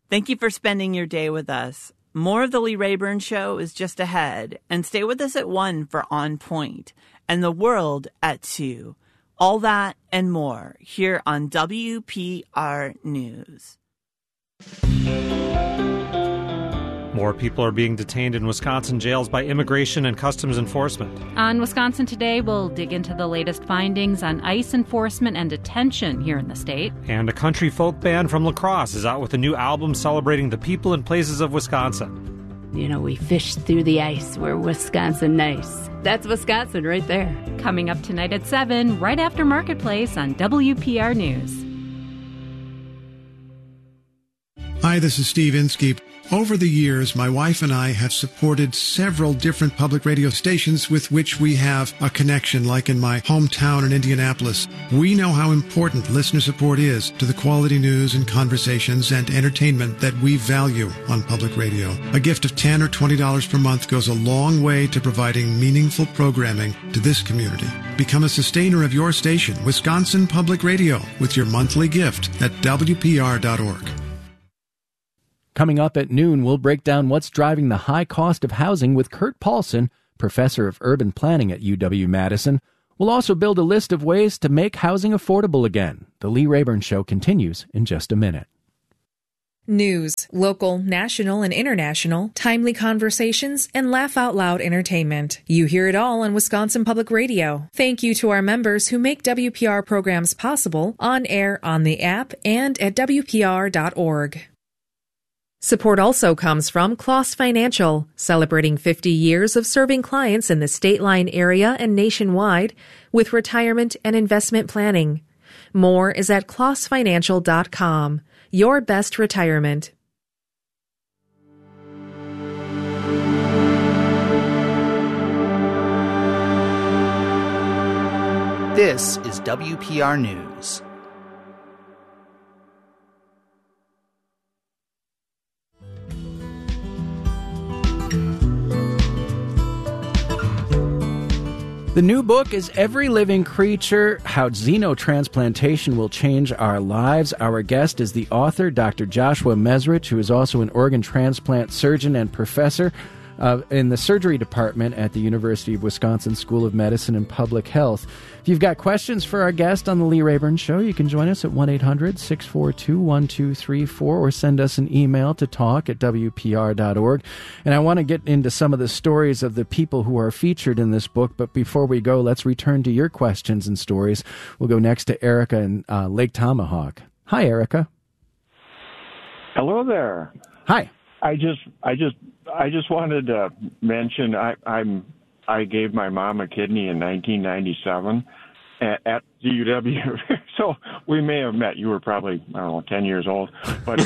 Thank you for spending your day with us. More of the Lee Rayburn Show is just ahead, and stay with us at 1 for On Point and The World at 2. All that and more here on WPR News. More people are being detained in Wisconsin jails by Immigration and Customs Enforcement. On Wisconsin Today, we'll dig into the latest findings on ICE enforcement and detention here in the state. And a country folk band from La Crosse is out with a new album celebrating the people and places of Wisconsin. You know, we fish through the ice. We're Wisconsin nice. That's Wisconsin right there. Coming up tonight at 7, right after Marketplace on WPR News. Hi, this is Steve Inskeep. Over the years, my wife and I have supported several different public radio stations with which we have a connection, like in my hometown in Indianapolis. We know how important listener support is to the quality news and conversations and entertainment that we value on public radio. A gift of $10 or $20 per month goes a long way to providing meaningful programming to this community. Become a sustainer of your station, Wisconsin Public Radio, with your monthly gift at WPR.org. Coming up at noon, we'll break down what's driving the high cost of housing with Kurt Paulson, professor of urban planning at UW-Madison. We'll also build a list of ways to make housing affordable again. The Lee Rayburn Show continues in just a minute. News, local, national, and international, timely conversations, and laugh-out-loud entertainment. You hear it all on Wisconsin Public Radio. Thank you to our members who make WPR programs possible, on air, on the app, and at WPR.org. Support also comes from Kloss Financial, celebrating 50 years of serving clients in the State Line area and nationwide with retirement and investment planning. More is at klossfinancial.com. Your best retirement. This is WPR News. The new book is Every Living Creature, How Xenotransplantation Will Change Our Lives. Our guest is the author, Dr. Joshua Mezrich, who is also an organ transplant surgeon and professor in the surgery department at the University of Wisconsin School of Medicine and Public Health. If you've got questions for our guest on the Lee Rayburn Show, you can join us at 1-800-642-1234 or send us an email to talk@wpr.org. And I want to get into some of the stories of the people who are featured in this book, but before we go, let's return to your questions and stories. We'll go next to Erica in Lake Tomahawk. Hi, Erica. Hello there. Hi. I just wanted to mention I gave my mom a kidney in 1997 at the UW. So we may have met. You were probably, 10 years old, but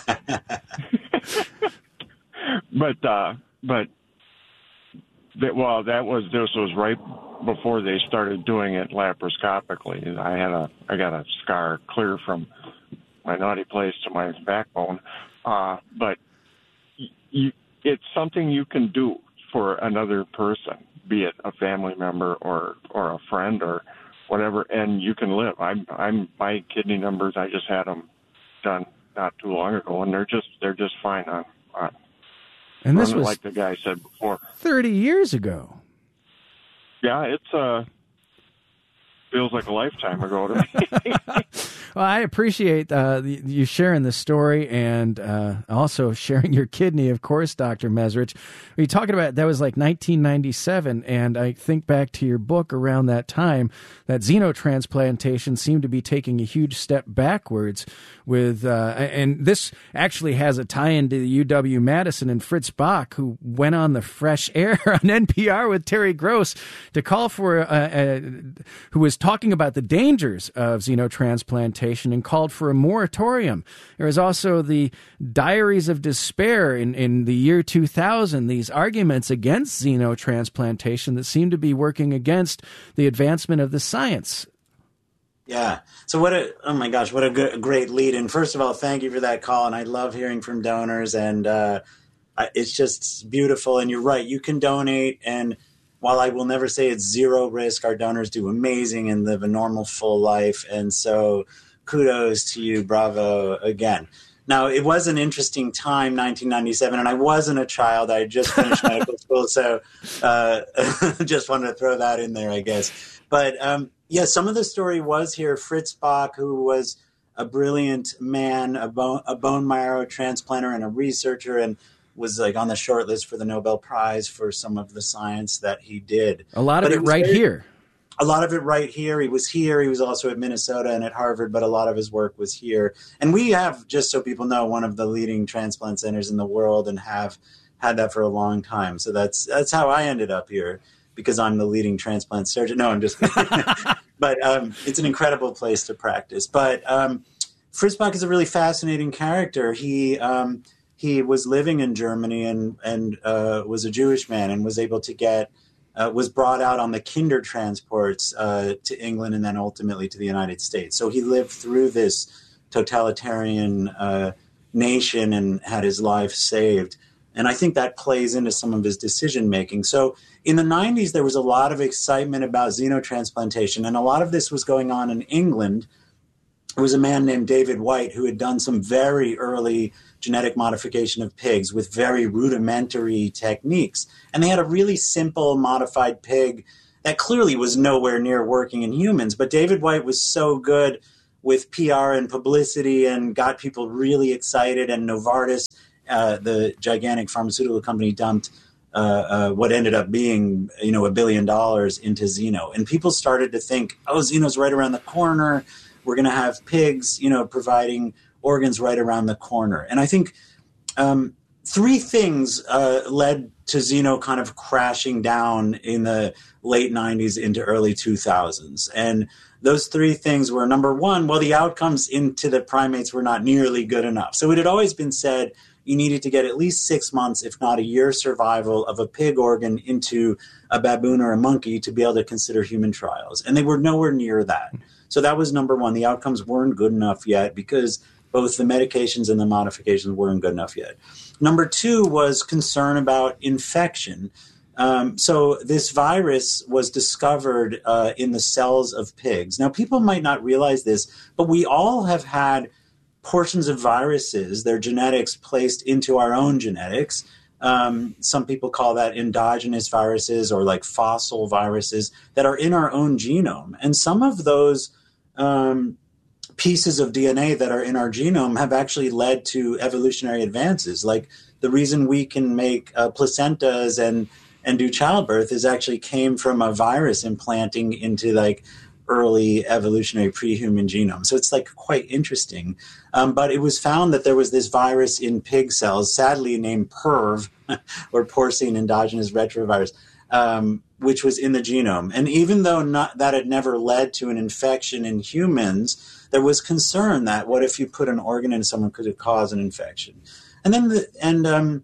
this was right before they started doing it laparoscopically. I got a scar clear from my naughty place to my backbone, but it's something you can do for another person, be it a family member or a friend or whatever, and you can live. My kidney numbers, I just had them done not too long ago, and they're just fine. And this was like the guy said before, 30 years ago. Yeah, it's feels like a lifetime ago to me. Well, I appreciate you sharing the story and also sharing your kidney, of course, Dr. Mezrich. You're talking about that was like 1997, and I think back to your book around that time, that xenotransplantation seemed to be taking a huge step backwards with, and this actually has a tie-in to the UW-Madison and Fritz Bach, who went on the Fresh Air on NPR with Terry Gross to call for, who was talking about the dangers of xenotransplantation and called for a moratorium. There was also the Diaries of Despair in the year 2000, these arguments against xenotransplantation that seem to be working against the advancement of the science. Yeah. So what a great lead. And first of all, thank you for that call. And I love hearing from donors, and it's just beautiful. And you're right, you can donate. And while I will never say it's zero risk, our donors do amazing and live a normal, full life. And so kudos to you. Bravo again. Now, it was an interesting time, 1997, and I wasn't a child. I had just finished medical school, so just wanted to throw that in there, I guess. But, some of the story was here. Fritz Bach, who was a brilliant man, a bone marrow transplanter and a researcher, and was like on the short list for the Nobel Prize for some of the science that he did. A lot of it right here. A lot of it right here. He was here. He was also at Minnesota and at Harvard, but a lot of his work was here. And we have, just so people know, one of the leading transplant centers in the world and have had that for a long time. So that's how I ended up here, because I'm the leading transplant surgeon. No, I'm just kidding. But it's an incredible place to practice. But Fritz Bach is a really fascinating character. He was living in Germany and was a Jewish man and was able to get was brought out on the Kinder transports to England and then ultimately to the United States. So he lived through this totalitarian nation and had his life saved. And I think that plays into some of his decision making. So in the 90s, there was a lot of excitement about xenotransplantation, and a lot of this was going on in England. There was a man named David White who had done some very early genetic modification of pigs with very rudimentary techniques. And they had a really simple modified pig that clearly was nowhere near working in humans. But David White was so good with PR and publicity and got people really excited. And Novartis, the gigantic pharmaceutical company, dumped what ended up being, $1 billion into xeno. And people started to think, xeno's right around the corner. We're going to have pigs, providing organs right around the corner. And I think three things led to xeno kind of crashing down in the late 90s into early 2000s. And those three things were, number one, the outcomes into the primates were not nearly good enough. So it had always been said you needed to get at least 6 months, if not a year, survival of a pig organ into a baboon or a monkey to be able to consider human trials. And they were nowhere near that. So that was number one. The outcomes weren't good enough yet because both the medications and the modifications weren't good enough yet. Number two was concern about infection. So this virus was discovered in the cells of pigs. Now, people might not realize this, but we all have had portions of viruses, their genetics, placed into our own genetics. Some people call that endogenous viruses or like fossil viruses that are in our own genome. And some of those pieces of DNA that are in our genome have actually led to evolutionary advances. Like the reason we can make placentas and do childbirth is actually came from a virus implanting into like early evolutionary pre-human genome. So it's like quite interesting. But it was found that there was this virus in pig cells, sadly named PERV, or porcine endogenous retrovirus, which was in the genome. And even though that had never led to an infection in humans, there was concern that what if you put an organ in someone, could it cause an infection? And then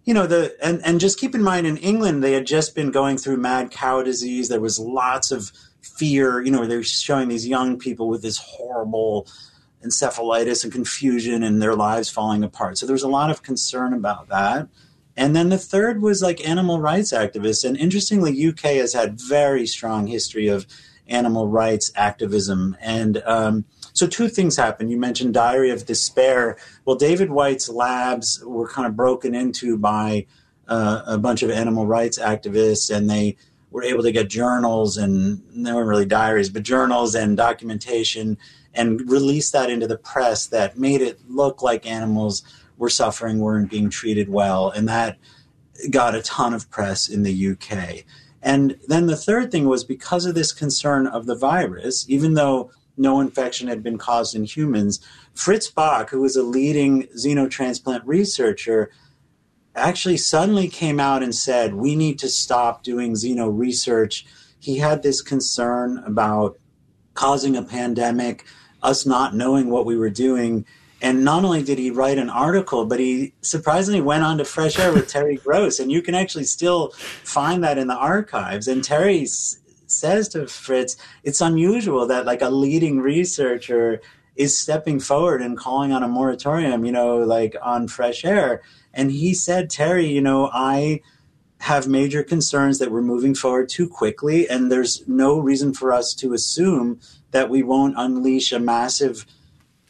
and just keep in mind, in England, they had just been going through mad cow disease. There was lots of fear. They were showing these young people with this horrible encephalitis and confusion and their lives falling apart. So there was a lot of concern about that. And then the third was like animal rights activists. And interestingly, UK has had very strong history of animal rights activism. And so two things happened. You mentioned Diary of Despair. Well, David White's labs were kind of broken into by a bunch of animal rights activists, and they were able to get journals, and they weren't really diaries, but journals and documentation, and release that into the press that made it look like animals were suffering, weren't being treated well. And that got a ton of press in the UK. And then the third thing was, because of this concern of the virus, even though no infection had been caused in humans, Fritz Bach, who was a leading xenotransplant researcher, actually suddenly came out and said, we need to stop doing xeno research. He had this concern about causing a pandemic, us not knowing what we were doing. And not only did he write an article, but he surprisingly went on to Fresh Air with Terry Gross. And you can actually still find that in the archives. And Terry says to Fritz, it's unusual that like a leading researcher is stepping forward and calling on a moratorium, like on Fresh Air. And he said, Terry, I have major concerns that we're moving forward too quickly, and there's no reason for us to assume that we won't unleash a massive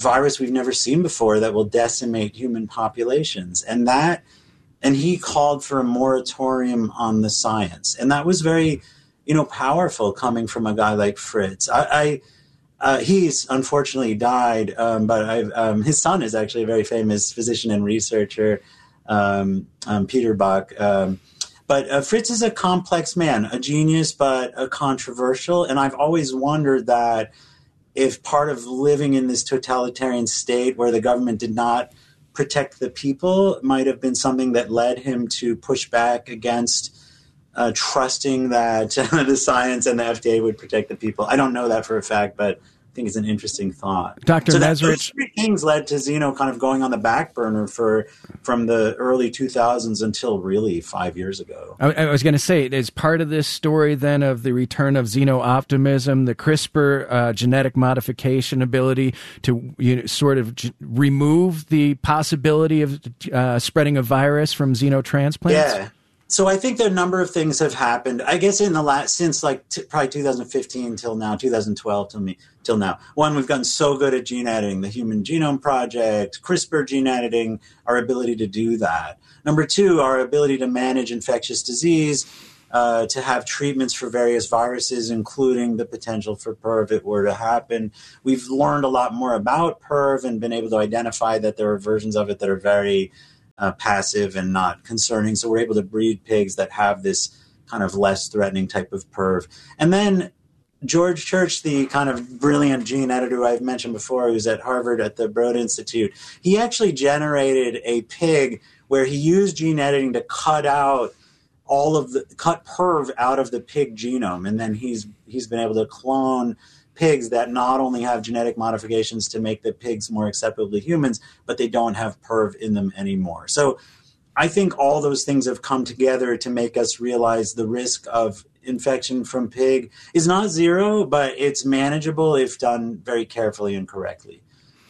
virus we've never seen before that will decimate human populations. And he called for a moratorium on the science. And that was very, powerful coming from a guy like Fritz. He's unfortunately died, but his son is actually a very famous physician and researcher, Peter Bach. But Fritz is a complex man, a genius, but a controversial. And I've always wondered that if part of living in this totalitarian state where the government did not protect the people might have been something that led him to push back against trusting that the science and the FDA would protect the people. I don't know that for a fact, but I think it's an interesting thought. Dr. Mezrich. Those three things led to Xeno kind of going on the back burner from the early 2000s until really 5 years ago. I was going to say, is part of this story then of the return of xeno-optimism, the CRISPR genetic modification ability to sort of remove the possibility of spreading a virus from xenotransplants? Yeah. So I think there are a number of things have happened. I guess in the since probably 2015 till now, 2012 till now. One, we've gotten so good at gene editing, the Human Genome Project, CRISPR gene editing, our ability to do that. Number two, our ability to manage infectious disease, to have treatments for various viruses, including the potential for PERV if it were to happen. We've learned a lot more about PERV and been able to identify that there are versions of it that are very passive and not concerning. So we're able to breed pigs that have this kind of less threatening type of PERV. And then George Church, the kind of brilliant gene editor who I've mentioned before, who's at Harvard at the Broad Institute, he actually generated a pig where he used gene editing to cut PERV out of the pig genome. And then he's been able to clone pigs that not only have genetic modifications to make the pigs more acceptable to humans, but they don't have PERV in them anymore. So I think all those things have come together to make us realize the risk of infection from pig is not zero, but it's manageable if done very carefully and correctly.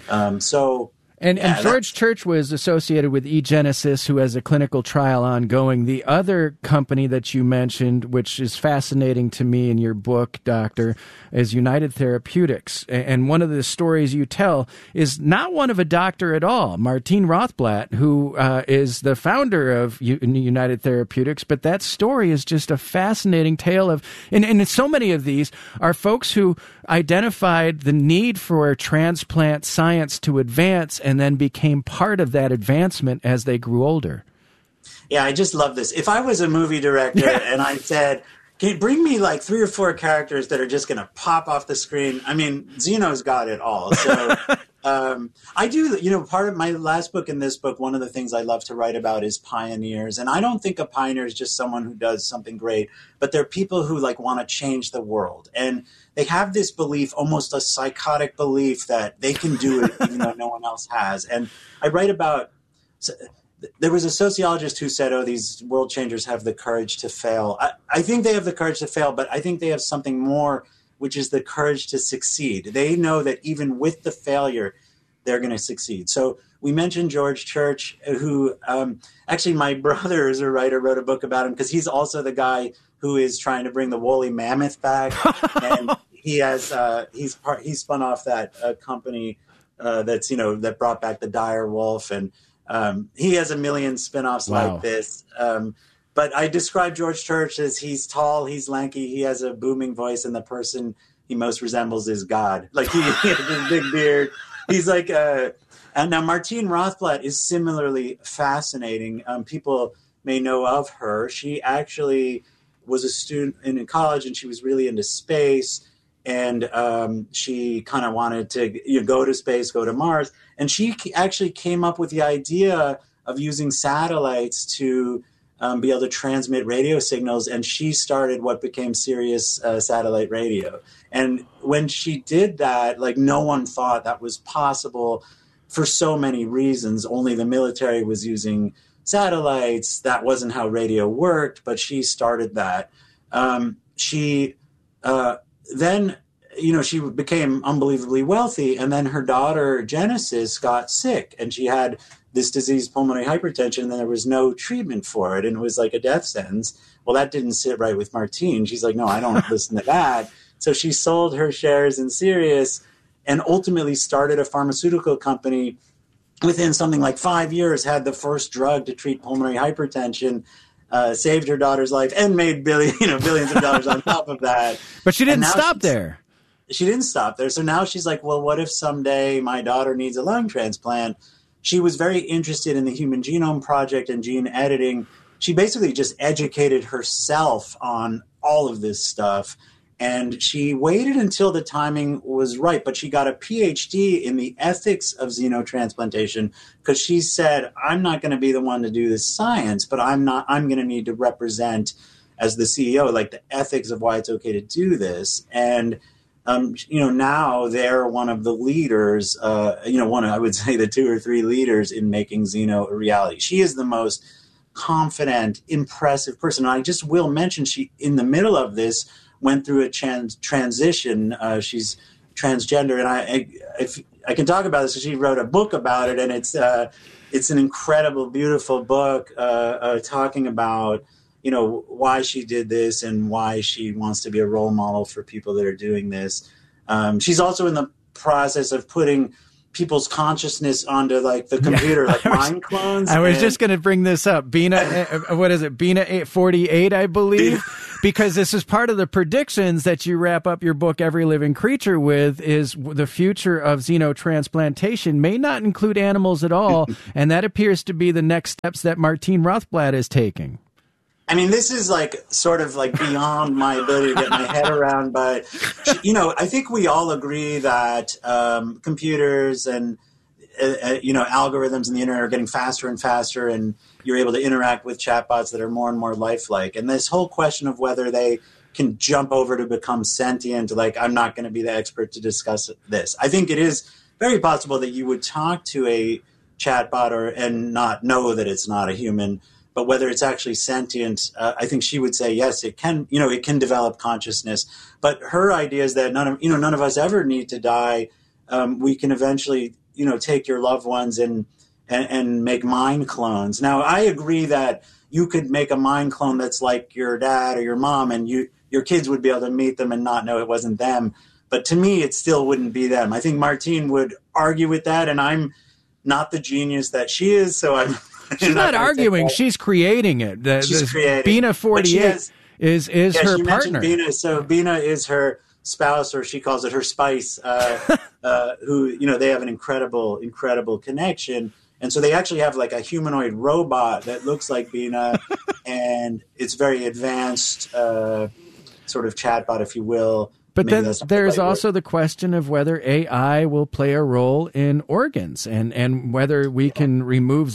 And George Church was associated with eGenesis, who has a clinical trial ongoing. The other company that you mentioned, which is fascinating to me in your book, Doctor, is United Therapeutics. And one of the stories you tell is not one of a doctor at all, Martine Rothblatt, who is the founder of United Therapeutics. But that story is just a fascinating tale of, and so many of these are folks who identified the need for transplant science to advance and then became part of that advancement as they grew older. Yeah, I just love this. If I was a movie director and I said, can you bring me like 3 or 4 characters that are just going to pop off the screen? I mean, Xeno's got it all. So I do, part of my last book and this book, one of the things I love to write about is pioneers. And I don't think a pioneer is just someone who does something great, but they're people who want to change the world. And they have this belief, almost a psychotic belief, that they can do it even though no one else has. And I write about, there was a sociologist who said, these world changers have the courage to fail. I think they have the courage to fail, but I think they have something more, which is the courage to succeed. They know that even with the failure, they're going to succeed. So we mentioned George Church, who actually my brother is a writer, wrote a book about him because he's also the guy who is trying to bring the woolly mammoth back. And he has he spun off that company that's that brought back the dire wolf, and he has a million spinoffs like this. But I describe George Church as he's tall, he's lanky, he has a booming voice, and the person he most resembles is God. Like he has this big beard. He's like and now Martine Rothblatt is similarly fascinating. People may know of her. She actually was a student in college, and she was really into space. And she kind of wanted to go to space, go to Mars. And she actually came up with the idea of using satellites to be able to transmit radio signals. And she started what became Sirius satellite radio. And when she did that, no one thought that was possible for so many reasons. Only the military was using satellites. That wasn't how radio worked, but she started that. Then, she became unbelievably wealthy, and then her daughter, Genesis, got sick, and she had this disease, pulmonary hypertension, and there was no treatment for it, and it was like a death sentence. Well, that didn't sit right with Martine. She's like, no, I don't listen to that. So she sold her shares in Sirius and ultimately started a pharmaceutical company. Within something like 5 years, had the first drug to treat pulmonary hypertension, saved her daughter's life, and made billions of dollars on top of that. But she didn't stop there. She didn't stop there. So now she's like, well, what if someday my daughter needs a lung transplant? She was very interested in the Human Genome Project and gene editing. She basically just educated herself on all of this stuff. And she waited until the timing was right, but she got a PhD in the ethics of xenotransplantation because she said, I'm not going to be the one to do this science, but I'm going to need to represent as the CEO, like the ethics of why it's okay to do this. And, now they're one of the leaders, I would say the 2 or 3 leaders in making xeno a reality. She is the most confident, impressive person. And I just will mention she, in the middle of this, went through a transition. She's transgender, and I can talk about this because she wrote a book about it, and it's an incredible, beautiful book talking about why she did this and why she wants to be a role model for people that are doing this. She's also in the process of putting people's consciousness onto like the computer, like mind clones. I was just going to bring this up. Bina, what is it? Bina 848, I believe, because this is part of the predictions that you wrap up your book, Every Living Creature, with, is the future of xenotransplantation may not include animals at all. And that appears to be the next steps that Martine Rothblatt is taking. I mean, this is like sort of like beyond my ability to get my head around, but I think we all agree that computers and algorithms and the internet are getting faster and faster, and you're able to interact with chatbots that are more and more lifelike. And this whole question of whether they can jump over to become sentient, like, I'm not going to be the expert to discuss this. I think it is very possible that you would talk to a chatbot and not know that it's not a human. But whether it's actually sentient, I think she would say, yes, it can, it can develop consciousness. But her idea is that none of us ever need to die. We can eventually, take your loved ones and make mind clones. Now, I agree that you could make a mind clone that's like your dad or your mom, and your kids would be able to meet them and not know it wasn't them. But to me, it still wouldn't be them. I think Martine would argue with that, and I'm not the genius that she is, so I'm... She's not arguing. She's creating it. She's creating. Bina 48 is her partner. Bina. So Bina is her spouse, or she calls it her spice, who, they have an incredible connection. And so they actually have like a humanoid robot that looks like Bina, and it's very advanced sort of chatbot, if you will. But then there's also the question of whether AI will play a role in organs, and whether we can remove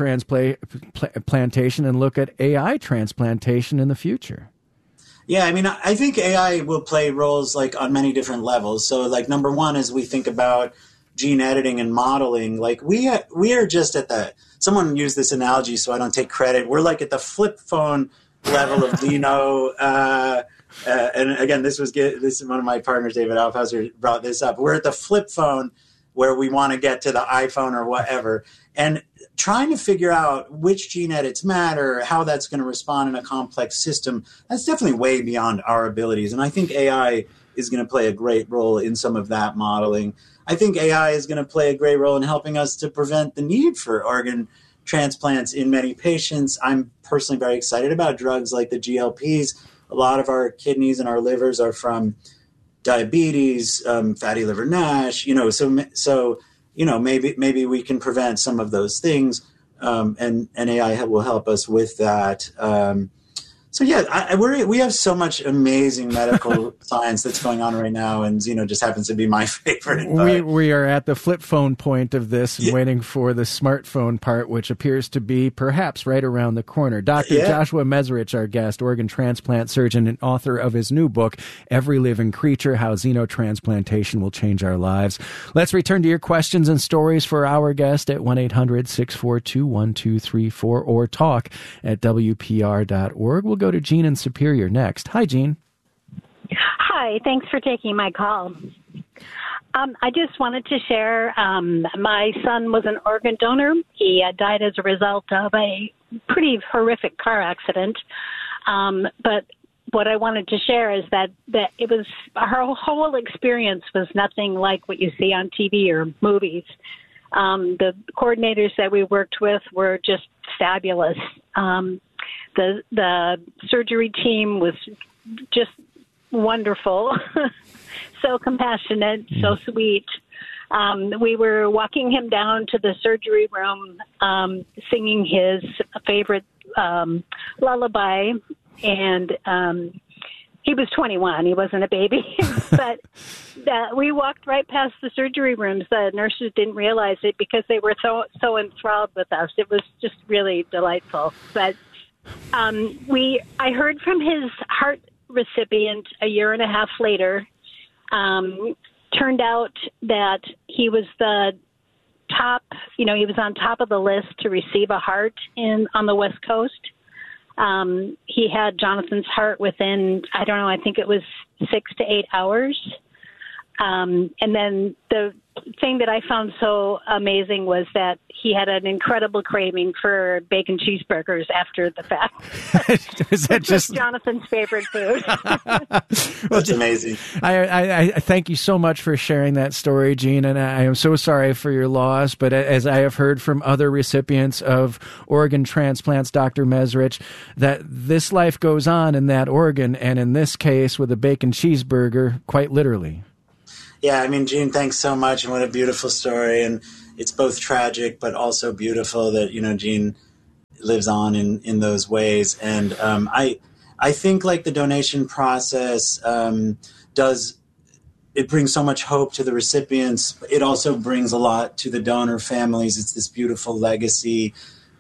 xenotransplantation and look at AI transplantation in the future. Yeah, I mean, I think AI will play roles like on many different levels. So like number one, as we think about gene editing and modeling, like we are just at someone used this analogy, so I don't take credit. We're like at the flip phone level of xeno. And again, this is one of my partners, David Alphauser, brought this up. We're at the flip phone where we want to get to the iPhone or whatever, and trying to figure out which gene edits matter, how that's going to respond in a complex system. That's definitely way beyond our abilities. And I think AI is going to play a great role in some of that modeling. I think AI is going to play a great role in helping us to prevent the need for organ transplants in many patients. I'm personally very excited about drugs like the GLPs. A lot of our kidneys and our livers are from diabetes, fatty liver NASH, so maybe we can prevent some of those things, and AI will help us with that. So yeah, we have so much amazing medical science that's going on right now, and just happens to be my favorite. We are at the flip phone point of this, and waiting for the smartphone part, which appears to be perhaps right around the corner. Dr. Joshua Mezrich, our guest, organ transplant surgeon and author of his new book, Every Living Creature: How Xenotransplantation Will Change Our Lives. Let's return to your questions and stories for our guest at 1-800-642-1234 or talk at WPR.org. We'll go to Jean in Superior next. Hi, Jean. Hi, thanks for taking my call. I just wanted to share, my son was an organ donor. He died as a result of a pretty horrific car accident. But what I wanted to share is that it was, our whole experience was nothing like what you see on TV or movies. The coordinators that we worked with were just fabulous. The surgery team was just wonderful, so compassionate, so sweet. We were walking him down to the surgery room, singing his favorite lullaby, and he was 21. He wasn't a baby, but we walked right past the surgery rooms. The nurses didn't realize it because they were so enthralled with us. It was just really delightful. But I heard from his heart recipient a year and a half later. Turned out that he was the top, he was on top of the list to receive a heart on the West Coast. He had Jonathan's heart within, I think it was 6 to 8 hours. And then the thing that I found so amazing was that he had an incredible craving for bacon cheeseburgers after the fact. Is that just Jonathan's favorite food? That's amazing. I thank you so much for sharing that story, Gene, and I am so sorry for your loss. But as I have heard from other recipients of organ transplants, Dr. Mesrich, that this life goes on in that organ, and in this case with a bacon cheeseburger, quite literally. Yeah, I mean, Gene, thanks so much, and what a beautiful story. And it's both tragic, but also beautiful that, Gene lives on in those ways. And I think, like, the donation process it brings so much hope to the recipients. It also brings a lot to the donor families. It's this beautiful legacy.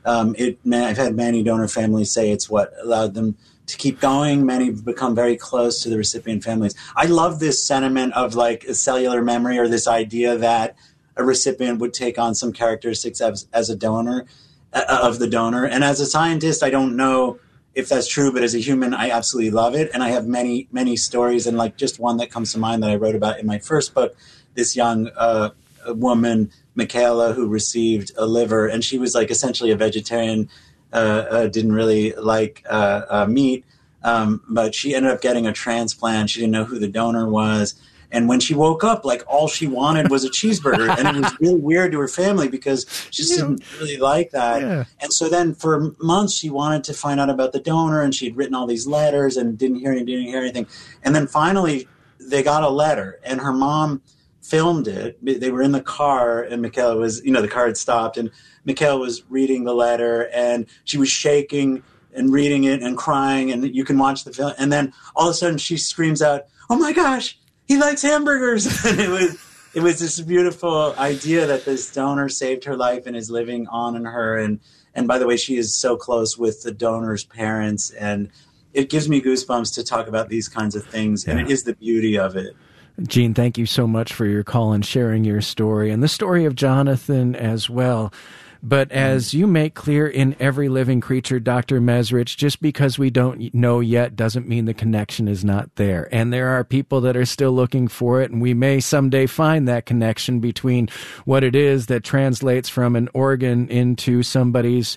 I've had many donor families say it's what allowed them to keep going. Many have become very close to the recipient families. I love this sentiment of like a cellular memory, or this idea that a recipient would take on some characteristics as a donor of the donor. And as a scientist, I don't know if that's true, but as a human, I absolutely love it. And I have many, many stories, and like just one that comes to mind that I wrote about in my first book, this young woman, Michaela, who received a liver, and she was like essentially a vegetarian, didn't really like meat, but she ended up getting a transplant. She didn't know who the donor was. And when she woke up, like, all she wanted was a cheeseburger. And it was really weird to her family because she just didn't really like that. Yeah. And so then for months she wanted to find out about the donor, and she'd written all these letters and didn't hear anything. And then finally they got a letter, and her mom filmed it. They were in the car, and Michaela was, the car had stopped, and Michaela was reading the letter, and she was shaking and reading it and crying, and you can watch the film. And then all of a sudden she screams out, "Oh my gosh, he likes hamburgers!" And it was this beautiful idea that this donor saved her life and is living on in her. And by the way, she is so close with the donor's parents, and it gives me goosebumps to talk about these kinds of things. Yeah. And it is the beauty of it. Gene, thank you so much for your call and sharing your story, and the story of Jonathan as well. But as you make clear in Every Living Creature, Dr. Mesrich, just because we don't know yet doesn't mean the connection is not there. And there are people that are still looking for it, and we may someday find that connection between what it is that translates from an organ into somebody's,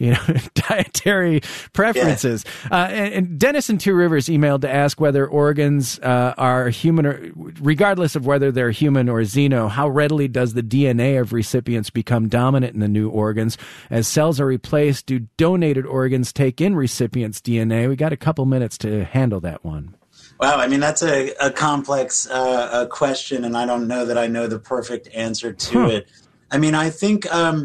dietary preferences. Yeah. And Dennis in Two Rivers emailed to ask whether organs are human, or regardless of whether they're human or xeno, how readily does the DNA of recipients become dominant in the new organs? As cells are replaced, do donated organs take in recipients' DNA? We got a couple minutes to handle that one. Wow, I mean, that's a complex question, and I don't know that I know the perfect answer to it. I mean, I think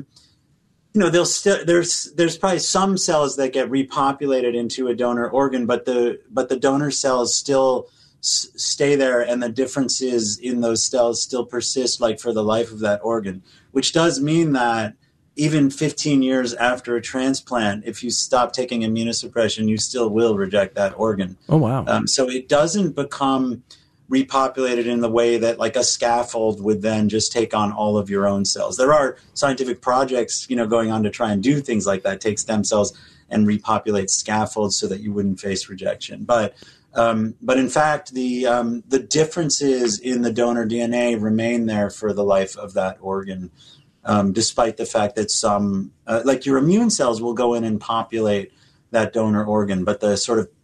there's probably some cells that get repopulated into a donor organ, but the donor cells still stay there, and the differences in those cells still persist, like for the life of that organ, which does mean that even 15 years after a transplant, if you stop taking immunosuppression, you still will reject that organ. Oh, wow. So it doesn't become repopulated in the way that like a scaffold would then just take on all of your own cells. There are scientific projects, going on to try and do things like that, take stem cells and repopulate scaffolds so that you wouldn't face rejection. But in fact, the differences in the donor DNA remain there for the life of that organ. Despite the fact that some, like your immune cells will go in and populate that donor organ, but the sort of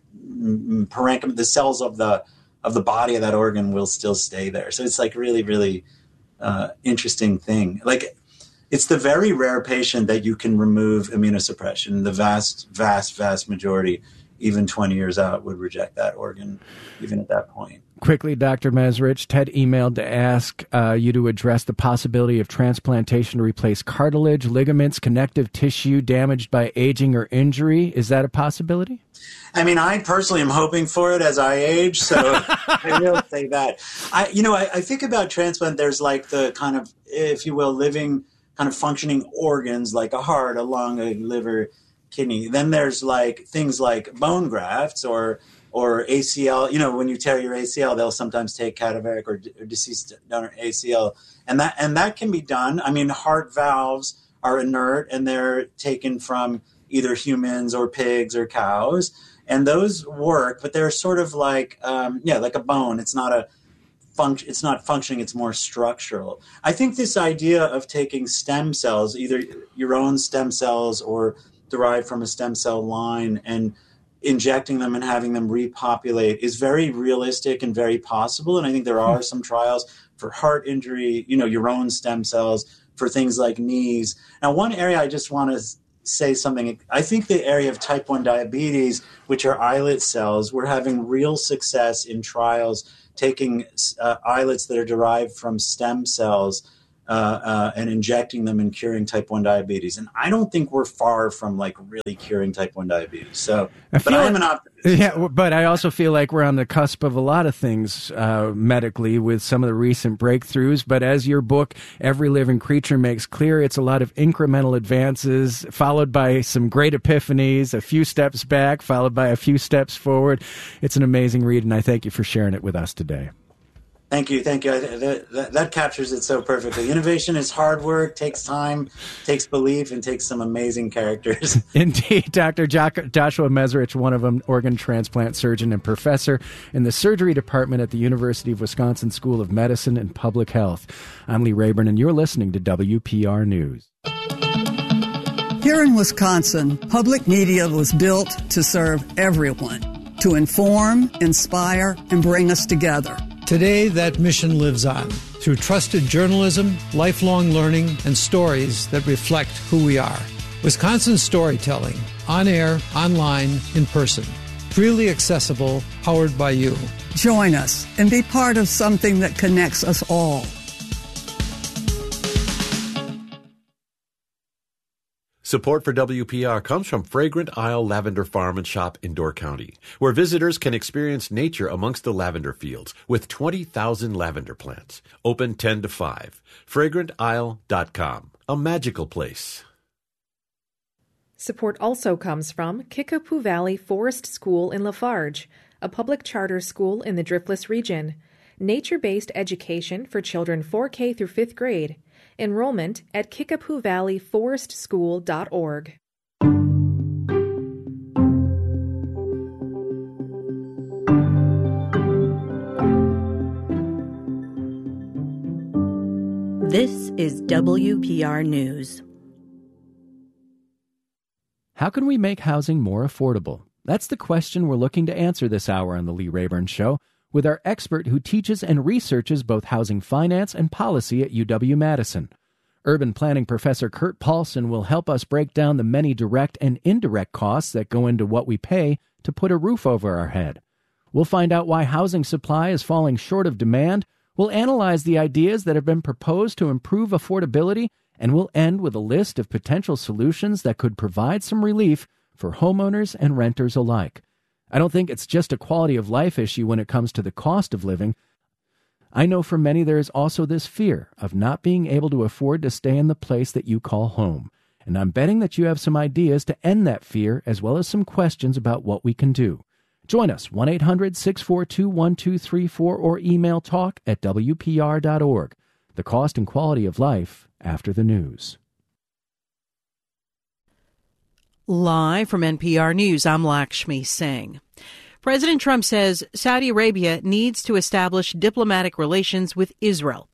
parenchyma, the cells of the body of that organ will still stay there. So it's like really, really interesting thing. Like, it's the very rare patient that you can remove immunosuppression. The vast, vast, vast majority, even 20 years out, would reject that organ, even at that point. Quickly, Dr. Mezrich, Ted emailed to ask you to address the possibility of transplantation to replace cartilage, ligaments, connective tissue damaged by aging or injury. Is that a possibility? I mean, I personally am hoping for it as I age, so I will say that. I think about transplant, there's like the kind of, if you will, living kind of functioning organs like a heart, a lung, a liver, kidney. Then there's like things like bone grafts or ACL. When you tear your ACL, they'll sometimes take cadaveric or deceased donor ACL, and that can be done. I mean, heart valves are inert and they're taken from either humans or pigs or cows, and those work, but they're sort of like like a bone. It's not it's not functioning, it's more structural. I think this idea of taking stem cells, either your own stem cells or derived from a stem cell line, and injecting them and having them repopulate is very realistic and very possible. And I think there are some trials for heart injury, your own stem cells, for things like knees. Now, one area I just want to say something. I think the area of type 1 diabetes, which are islet cells, we're having real success in trials taking islets that are derived from stem cells and injecting them and curing type 1 diabetes. And I don't think we're far from like really curing type 1 diabetes. So, but I am an optimist. Yeah, but I also feel like we're on the cusp of a lot of things medically with some of the recent breakthroughs. But as your book, Every Living Creature, makes clear, it's a lot of incremental advances followed by some great epiphanies, a few steps back, followed by a few steps forward. It's an amazing read, and I thank you for sharing it with us today. Thank you. That captures it so perfectly. Innovation is hard work, takes time, takes belief, and takes some amazing characters. Indeed. Dr. Joshua Mezrich, one of them, organ transplant surgeon and professor in the surgery department at the University of Wisconsin School of Medicine and Public Health. I'm Lee Rayburn, and you're listening to WPR News. Here in Wisconsin, public media was built to serve everyone, to inform, inspire, and bring us together. Today, that mission lives on through trusted journalism, lifelong learning, and stories that reflect who we are. Wisconsin storytelling, on air, online, in person. Freely accessible, powered by you. Join us and be part of something that connects us all. Support for WPR comes from Fragrant Isle Lavender Farm and Shop in Door County, where visitors can experience nature amongst the lavender fields with 20,000 lavender plants. Open 10 to 5. FragrantIsle.com. A magical place. Support also comes from Kickapoo Valley Forest School in Lafarge, a public charter school in the Driftless region. Nature-based education for children 4K through 5th grade. Enrollment at KickapooValleyForestSchool.org. This is WPR News. How can we make housing more affordable? That's the question we're looking to answer this hour on The Lee Rayburn Show, with our expert who teaches and researches both housing finance and policy at UW-Madison. Urban planning professor Kurt Paulson will help us break down the many direct and indirect costs that go into what we pay to put a roof over our head. We'll find out why housing supply is falling short of demand. We'll analyze the ideas that have been proposed to improve affordability, and we'll end with a list of potential solutions that could provide some relief for homeowners and renters alike. I don't think it's just a quality of life issue when it comes to the cost of living. I know for many there is also this fear of not being able to afford to stay in the place that you call home. And I'm betting that you have some ideas to end that fear, as well as some questions about what we can do. Join us, 1-800-642-1234, or email talk@wpr.org. The cost and quality of life after the news. Live from NPR News, I'm Lakshmi Singh. President Trump says Saudi Arabia needs to establish diplomatic relations with Israel.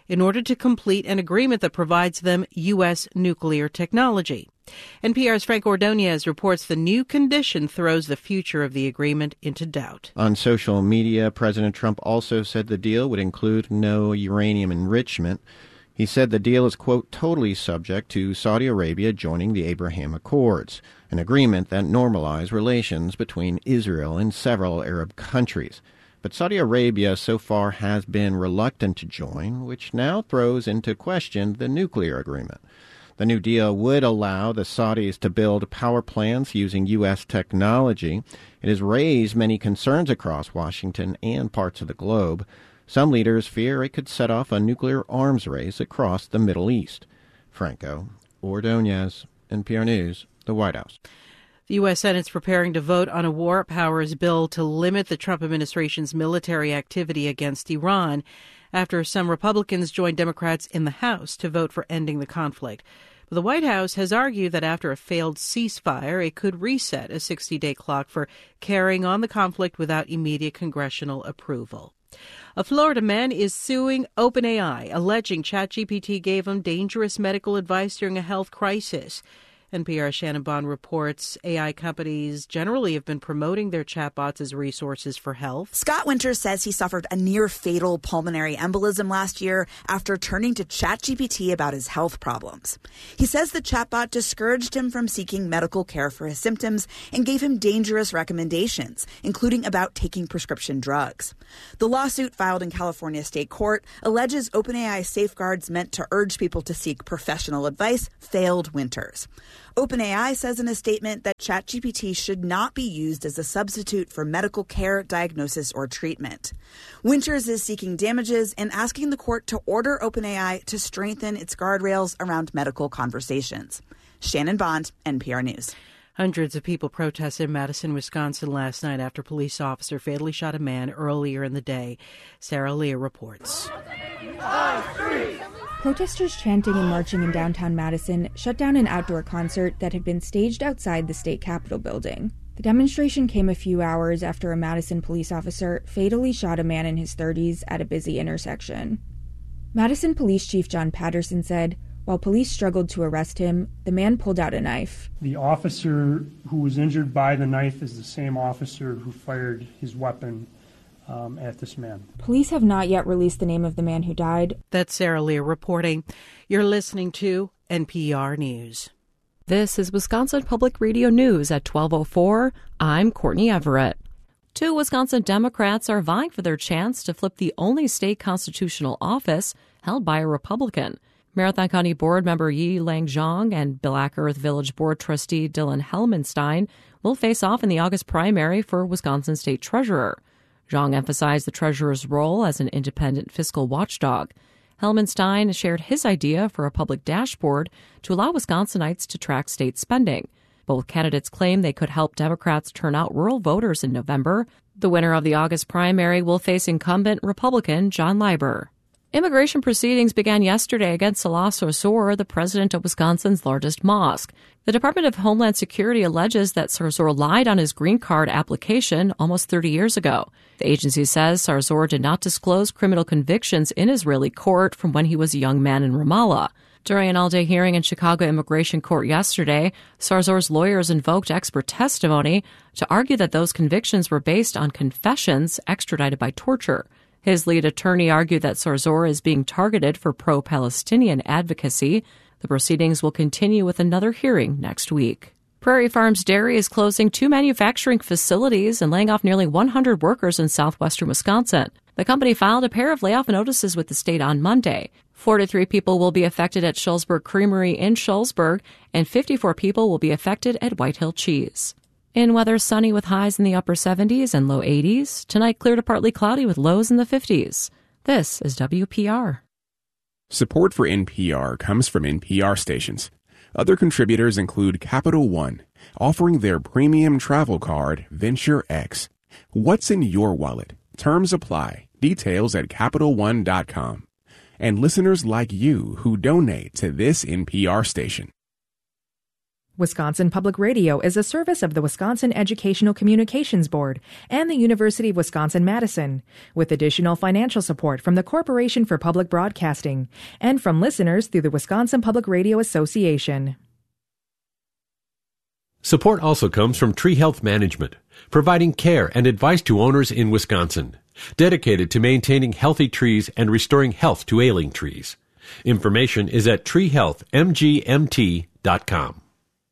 in order to complete an agreement that provides them U.S. nuclear technology. NPR's Frank Ordonez reports the new condition throws the future of the agreement into doubt. On social media, President Trump also said the deal would include no uranium enrichment. He said the deal is, quote, totally subject to Saudi Arabia joining the Abraham Accords, an agreement that normalized relations between Israel and several Arab countries. But Saudi Arabia so far has been reluctant to join, which now throws into question the nuclear agreement. The new deal would allow the Saudis to build power plants using U.S. technology. It has raised many concerns across Washington and parts of the globe. Some leaders fear it could set off a nuclear arms race across the Middle East. Franco Ordonez, NPR News, the White House. The U.S. Senate's preparing to vote on a war powers bill to limit the Trump administration's military activity against Iran after some Republicans joined Democrats in the House to vote for ending the conflict. But the White House has argued that after a failed ceasefire, it could reset a 60-day clock for carrying on the conflict without immediate congressional approval. A Florida man is suing OpenAI, alleging ChatGPT gave him dangerous medical advice during a health crisis. NPR's Shannon Bond reports AI companies generally have been promoting their chatbots as resources for health. Scott Winters says he suffered a near-fatal pulmonary embolism last year after turning to ChatGPT about his health problems. He says the chatbot discouraged him from seeking medical care for his symptoms and gave him dangerous recommendations, including about taking prescription drugs. The lawsuit filed in California state court alleges OpenAI safeguards meant to urge people to seek professional advice failed Winters. OpenAI says in a statement that ChatGPT should not be used as a substitute for medical care, diagnosis, or treatment. Winters is seeking damages and asking the court to order OpenAI to strengthen its guardrails around medical conversations. Shannon Bond, NPR News. Hundreds of people protested in Madison, Wisconsin last night after a police officer fatally shot a man earlier in the day. Sarah Leah reports. Protesters chanting and marching in downtown Madison shut down an outdoor concert that had been staged outside the state capitol building. The demonstration came a few hours after a Madison police officer fatally shot a man in his 30s at a busy intersection. Madison Police Chief John Patterson said, while police struggled to arrest him, the man pulled out a knife. The officer who was injured by the knife is the same officer who fired his weapon at this man. Police have not yet released the name of the man who died. That's Sarah Leah reporting. You're listening to NPR News. This is Wisconsin Public Radio News at 12:04. I'm Courtney Everett. 2 Wisconsin Democrats are vying for their chance to flip the only state constitutional office held by a Republican. Marathon County Board member Yi Lang Zhang and Black Earth Village Board trustee Dylan Helmenstein will face off in the August primary for Wisconsin State Treasurer. Zhang emphasized the treasurer's role as an independent fiscal watchdog. Helmenstein shared his idea for a public dashboard to allow Wisconsinites to track state spending. Both candidates claim they could help Democrats turn out rural voters in November. The winner of the August primary will face incumbent Republican John Leiber. Immigration proceedings began yesterday against Salah Sarsour, the president of Wisconsin's largest mosque. The Department of Homeland Security alleges that Sarsour lied on his green card application almost 30 years ago. The agency says Sarsour did not disclose criminal convictions in Israeli court from when he was a young man in Ramallah. During an all-day hearing in Chicago Immigration Court yesterday, Sarsour's lawyers invoked expert testimony to argue that those convictions were based on confessions extradited by torture. His lead attorney argued that Sarsour is being targeted for pro-Palestinian advocacy. The proceedings will continue with another hearing next week. Prairie Farms Dairy is closing 2 manufacturing facilities and laying off nearly 100 workers in southwestern Wisconsin. The company filed a pair of layoff notices with the state on Monday. 43 people will be affected at Shullsburg Creamery in Shullsburg, and 54 people will be affected at White Hill Cheese. In weather, sunny with highs in the upper 70s and low 80s. Tonight, clear to partly cloudy with lows in the 50s. This is WPR. Support for NPR comes from NPR stations. Other contributors include Capital One, offering their premium travel card, Venture X. What's in your wallet? Terms apply. Details at CapitalOne.com. And listeners like you who donate to this NPR station. Wisconsin Public Radio is a service of the Wisconsin Educational Communications Board and the University of Wisconsin-Madison, with additional financial support from the Corporation for Public Broadcasting and from listeners through the Wisconsin Public Radio Association. Support also comes from Tree Health Management, providing care and advice to owners in Wisconsin, dedicated to maintaining healthy trees and restoring health to ailing trees. Information is at treehealthmgmt.com.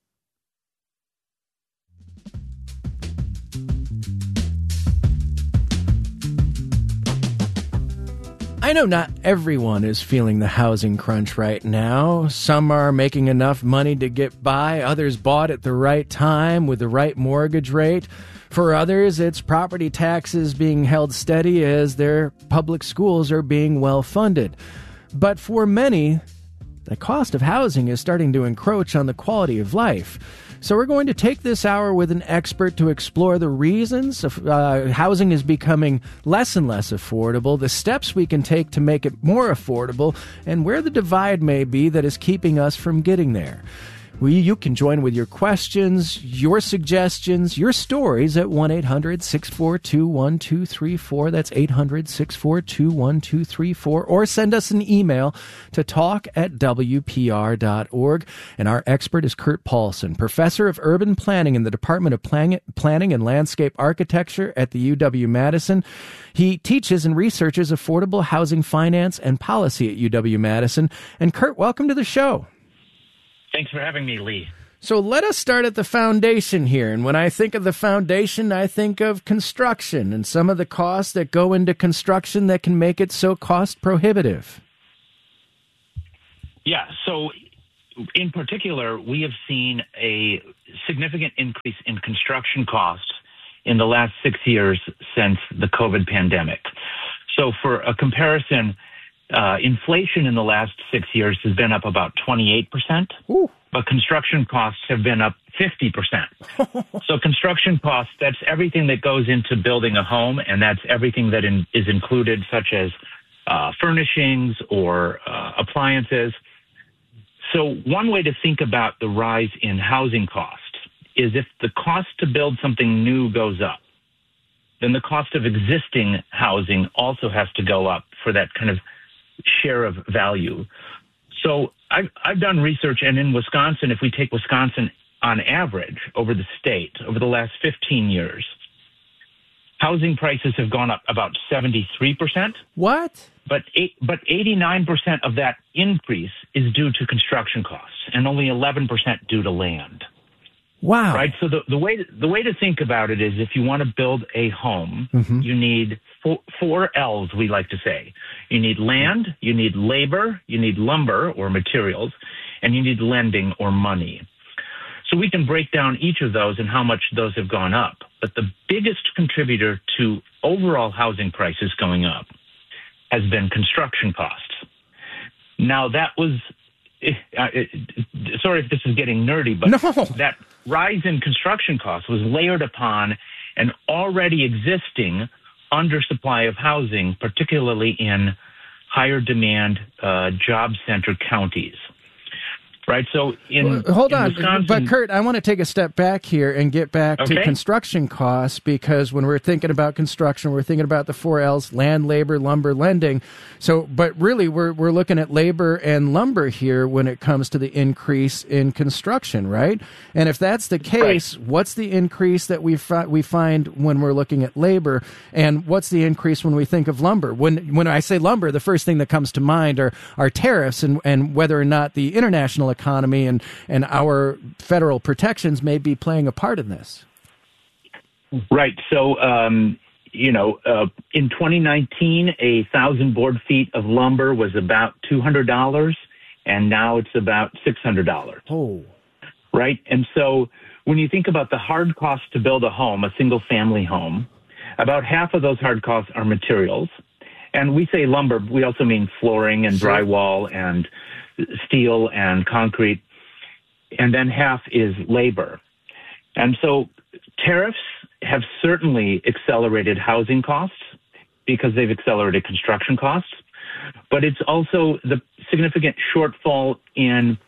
I know not everyone is feeling the housing crunch right now. Some are making enough money to get by. Others bought at the right time with the right mortgage rate. For others, it's property taxes being held steady as their public schools are being well funded. But for many, the cost of housing is starting to encroach on the quality of life. So we're going to take this hour with an expert to explore the reasons of housing is becoming less and less affordable, the steps we can take to make it more affordable, and where the divide may be that is keeping us from getting there. You can join with your questions, your suggestions, your stories at 1-800-642-1234. That's 800-642-1234. Or send us an email to talk@wpr.org. And our expert is Kurt Paulson, professor of urban planning in the Department of Planning and Landscape Architecture at the UW-Madison. He teaches and researches affordable housing finance and policy at UW-Madison. And Kurt, welcome to the show. Thanks for having me, Lee. So let us start at the foundation here. And when I think of the foundation, I think of construction and some of the costs that go into construction that can make it so cost prohibitive. Yeah, so in particular, we have seen a significant increase in construction costs in the last 6 years since the COVID pandemic. So for a comparison, inflation in the last 6 years has been up about 28%, but construction costs have been up 50%. So construction costs, that's everything that goes into building a home, and that's everything that is included, such as furnishings or appliances. So one way to think about the rise in housing costs is if the cost to build something new goes up, then the cost of existing housing also has to go up for that kind of share of value. So I've done research, and in Wisconsin, if we take Wisconsin on average over the state, over the last 15 years, housing prices have gone up about 73%. What? But 89% of that increase is due to construction costs, and only 11% due to land. Wow. Right. So the way to think about it is, if you want to build a home, you need four L's, we like to say. You need land, you need labor, you need lumber or materials, and you need lending or money. So we can break down each of those and how much those have gone up. But the biggest contributor to overall housing prices going up has been construction costs. Now, that was, sorry if this is getting nerdy, but that rise in construction costs was layered upon an already existing undersupply of housing, particularly in higher demand job-centered counties. Right, so hold on, Wisconsin, but Kurt, I want to take a step back here and get back to construction costs, because when we're thinking about construction, we're thinking about the 4 L's: land, labor, lumber, lending. So, but really, we're looking at labor and lumber here when it comes to the increase in construction, right? And if that's the case, what's the increase that we find when we're looking at labor, and what's the increase when we think of lumber? When I say lumber, the first thing that comes to mind are tariffs and whether or not the international economy and our federal protections may be playing a part in this. Right. So, in 2019, 1,000 board feet of lumber was about $200, and now it's about $600. Oh. Right. And so when you think about the hard cost to build a home, a single family home, about half of those hard costs are materials. And we say lumber, we also mean flooring and drywall and steel and concrete, and then half is labor. And so tariffs have certainly accelerated housing costs because they've accelerated construction costs, but it's also the significant shortfall in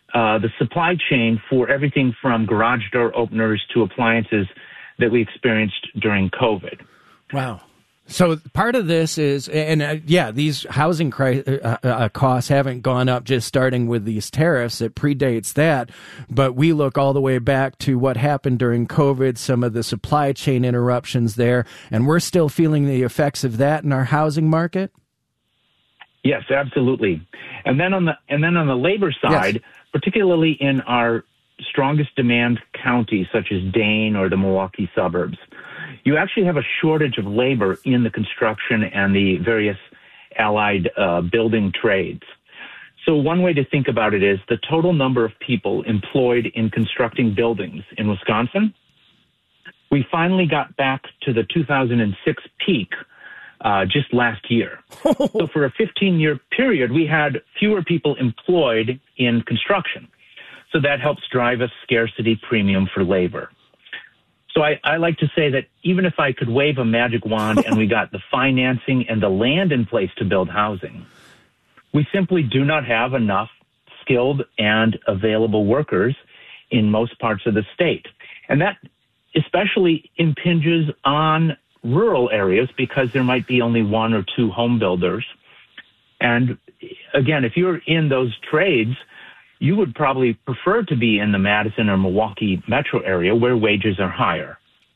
the supply chain for everything from garage door openers to appliances that we experienced during COVID. Wow. So part of this is, and these housing costs haven't gone up just starting with these tariffs. It predates that. But we look all the way back to what happened during COVID, some of the supply chain interruptions there, and we're still feeling the effects of that in our housing market. Yes, absolutely. And then on the labor side, particularly in our strongest demand counties such as Dane or the Milwaukee suburbs, you actually have a shortage of labor in the construction and the various allied building trades. So one way to think about it is the total number of people employed in constructing buildings in Wisconsin. We finally got back to the 2006 peak just last year. So for a 15-year period, we had fewer people employed in construction. So that helps drive a scarcity premium for labor. So I like to say that even if I could wave a magic wand and we got the financing and the land in place to build housing, we simply do not have enough skilled and available workers in most parts of the state. And that especially impinges on rural areas because there might be only one or two home builders. And again, if you're in those trades, you would probably prefer to be in the Madison or Milwaukee metro area where wages are higher.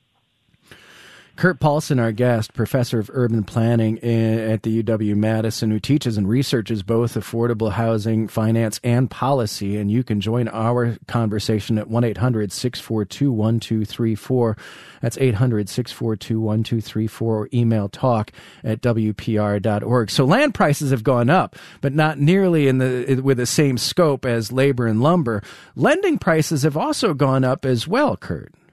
Kurt Paulson, our guest, professor of urban planning at the UW-Madison, who teaches and researches both affordable housing, finance, and policy. And you can join our conversation at 1-800-642-1234. That's 800-642-1234, or email talk@wpr.org. So land prices have gone up, but not nearly with the same scope as labor and lumber. Lending prices have also gone up as well, Kurt.